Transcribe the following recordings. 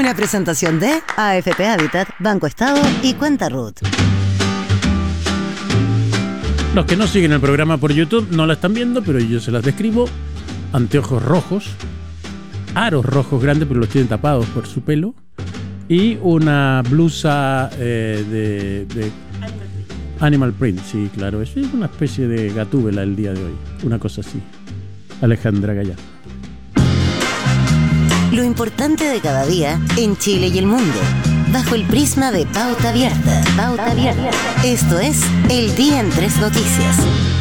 Una presentación de AFP Habitat, Banco Estado y Cuenta Ruth. Los que no siguen el programa por YouTube no la están viendo, pero yo se las describo. Anteojos rojos, aros rojos grandes, pero los tienen tapados por su pelo, y una blusa de Animal Print, sí, claro. Es una especie de gatúbela el día de hoy, una cosa así. Alejandra Gallán. Lo importante de cada día en Chile y el mundo, bajo el prisma de Pauta Abierta. Pauta Abierta. Esto es El Día en Tres Noticias.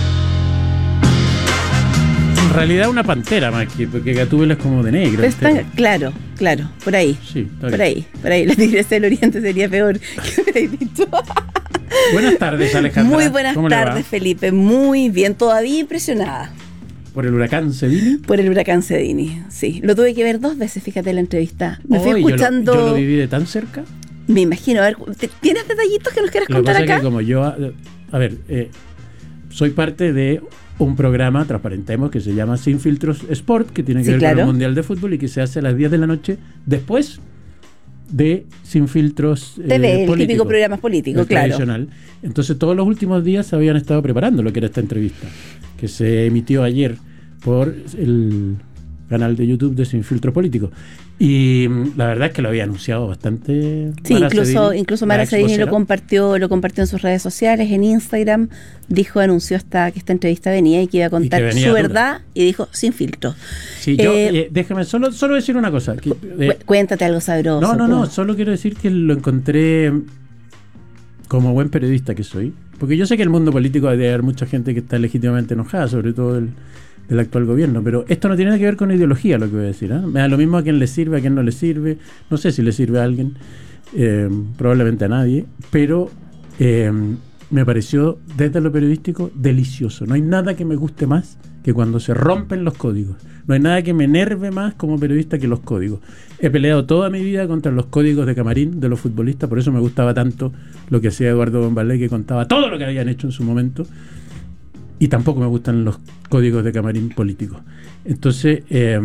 En realidad una pantera más que, porque gatúbela es como de negro. Claro, por ahí. Sí, por ahí. La tigresa del Oriente sería peor que hubierais dicho. Buenas tardes, Alejandra. Muy buenas tardes, Felipe. Muy bien, todavía impresionada. ¿Por el huracán Cedini? Por el huracán Cedini, sí. Lo tuve que ver 2 veces, fíjate, la entrevista. Me fui escuchando... Yo lo viví de tan cerca. Me imagino. A ver, ¿tienes detallitos que nos quieras contar acá? Que como yo... A ver, soy parte de un programa, transparentemos, que se llama Sin Filtros Sport, que tiene que ver con el Mundial de Fútbol y que se hace a las 10 de la noche después de Sin Filtros TV, el típico programa político, claro. Tradicional. Entonces todos los últimos días se habían estado preparando lo que era esta entrevista, que se emitió ayer por el canal de YouTube de Sin Filtros Políticos. Y la verdad es que lo había anunciado bastante. Sí, incluso Mara Cedini lo compartió en sus redes sociales, en Instagram. Anunció que esta entrevista venía y que iba a contar su verdad, y dijo sin filtro. Sí, déjame solo decir una cosa. Cuéntate algo sabroso. No, solo quiero decir que lo encontré como buen periodista que soy, porque yo sé que el mundo político debe haber mucha gente que está legítimamente enojada, sobre todo del actual gobierno, pero esto no tiene nada que ver con ideología, lo que voy a decir, ¿eh? Me da lo mismo a quién le sirve, a quién no le sirve, no sé si le sirve a alguien, probablemente a nadie, pero me pareció desde lo periodístico delicioso. No hay nada que me guste más que cuando se rompen los códigos, no hay nada que me enerve más como periodista que los códigos. He peleado toda mi vida contra los códigos de camarín de los futbolistas, por eso me gustaba tanto lo que hacía Eduardo Bombalé, que contaba todo lo que habían hecho en su momento. Y tampoco me gustan los códigos de camarín políticos. Entonces,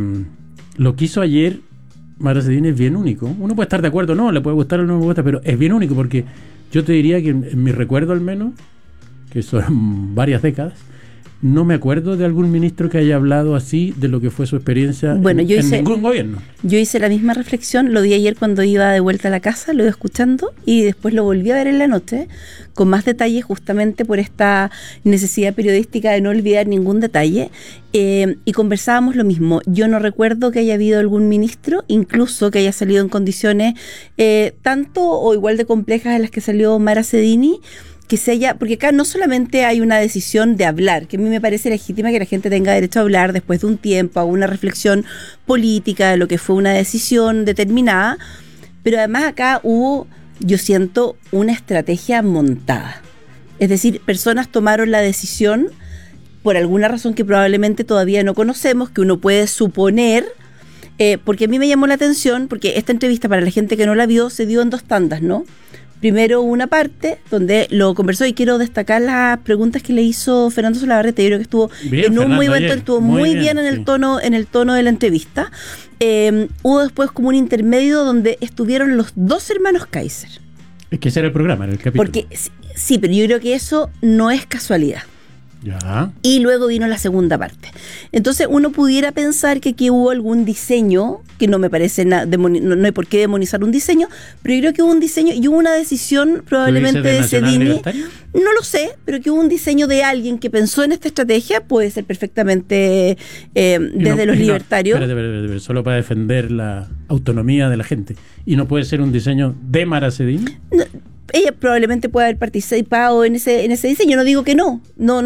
lo que hizo ayer Mara Cedini es bien único. Uno puede estar de acuerdo, no, le puede gustar o no me gusta, pero es bien único porque yo te diría que en mi recuerdo al menos, que son varias décadas, no me acuerdo de algún ministro que haya hablado así de lo que fue su experiencia en ningún gobierno. Yo hice la misma reflexión, lo vi ayer cuando iba de vuelta a la casa, lo iba escuchando y después lo volví a ver en la noche con más detalle, justamente por esta necesidad periodística de no olvidar ningún detalle, y conversábamos lo mismo. Yo no recuerdo que haya habido algún ministro, incluso que haya salido en condiciones tanto o igual de complejas en las que salió Mara Cedini, porque acá no solamente hay una decisión de hablar, que a mí me parece legítima que la gente tenga derecho a hablar después de un tiempo, a una reflexión política de lo que fue una decisión determinada, pero además acá hubo, yo siento, una estrategia montada. Es decir, personas tomaron la decisión por alguna razón que probablemente todavía no conocemos, que uno puede suponer, porque a mí me llamó la atención, porque esta entrevista, para la gente que no la vio, se dio en 2 tandas, ¿no? Primero una parte donde lo conversó, y quiero destacar las preguntas que le hizo Fernando Solabarrieta. Yo creo que estuvo bien, en un muy buen tono, estuvo muy bien en el tono de la entrevista. Hubo después como un intermedio donde estuvieron los 2 hermanos Kaiser. Es que ese era el programa, era el capítulo. Porque sí, pero yo creo que eso no es casualidad. Ya. Y luego vino la segunda parte. Entonces uno pudiera pensar que aquí hubo algún diseño, que no me parece no hay por qué demonizar un diseño, pero yo creo que hubo un diseño y hubo una decisión probablemente de Cedini, no lo sé, pero que hubo un diseño de alguien que pensó en esta estrategia, puede ser perfectamente desde los libertarios. Espérate, solo para defender la autonomía de la gente. ¿Y no puede ser un diseño de Mara Cedini? No, ella probablemente puede haber participado en ese diseño. No digo que no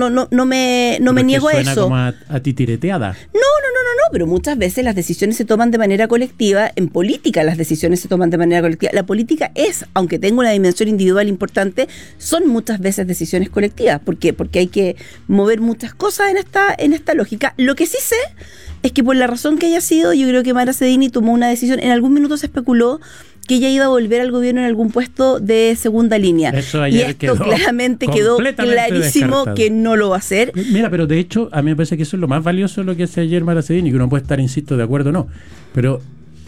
me niego a eso. Suena como a titireteada. No, pero muchas veces las decisiones se toman de manera colectiva. En política las decisiones se toman de manera colectiva. La política aunque tenga una dimensión individual importante, son muchas veces decisiones colectivas. ¿Por qué? Porque hay que mover muchas cosas en esta lógica. Lo que sí sé es que por la razón que haya sido, yo creo que Mara Cedini tomó una decisión. En algún minuto se especuló que ella iba a volver al gobierno en algún puesto de segunda línea. Y esto claramente quedó clarísimo descartado, que no lo va a hacer. Mira, pero de hecho, a mí me parece que eso es lo más valioso de lo que hace ayer Mara Cedini, que uno puede estar, insisto, de acuerdo o no. Pero